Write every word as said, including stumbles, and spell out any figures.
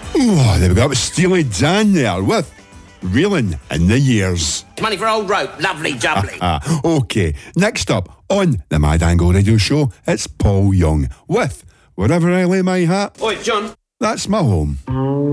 Oh, there we go. It was Steely Dan there with Reeling in the Years. Money for old rope. Lovely jubbly. Okay, next up on the Mad Angle Radio Show, it's Paul Young with Wherever I Lay My Hat. Oi, John. That's my home.